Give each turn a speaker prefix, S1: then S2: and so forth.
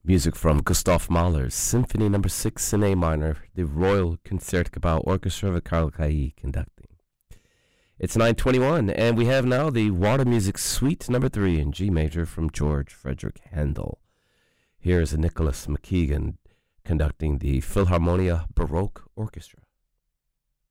S1: Music from Gustav Mahler's Symphony No. 6 in A minor, the Royal Concertgebouw Orchestra with Karl Kay conducting. It's 9:21, and we have now the Water Music Suite No. 3 in G major from George Frederick Handel. Here is Nicholas McKeegan conducting the Philharmonia Baroque Orchestra.